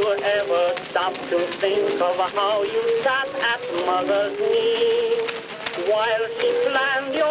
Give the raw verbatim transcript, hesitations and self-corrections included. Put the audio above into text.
ever stop to think of how you sat at mother's knee while she planned your